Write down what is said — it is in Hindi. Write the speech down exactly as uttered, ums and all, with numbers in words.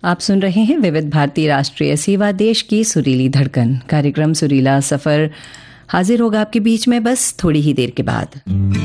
आप सुन रहे हैं विविध भारती राष्ट्रीय सेवा, देश की सुरीली धड़कन। कार्यक्रम सुरीला सफर हाजिर होगा आपके बीच में बस थोड़ी ही देर के बाद।